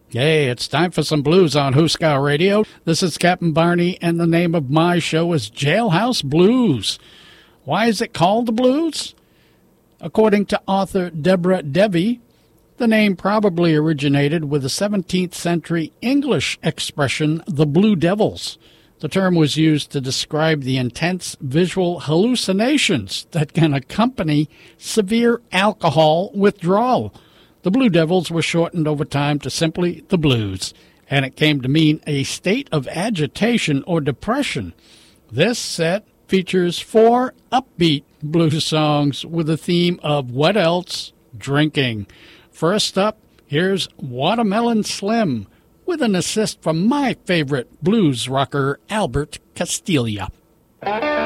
Hey, it's time for some blues on Hooskow Radio. This is Captain Barney, and the name of my show is Jailhouse Blues. Why is it called the blues? According to author Deborah Devy, the name probably originated with the 17th century English expression, the Blue Devils. The term was used to describe the intense visual hallucinations that can accompany severe alcohol withdrawal. The Blue Devils were shortened over time to simply the Blues, and it came to mean a state of agitation or depression. This set features 4 upbeat blues songs with a theme of what else? Drinking. First up, here's Watermelon Slim, with an assist from my favorite blues rocker, Albert Castiglia.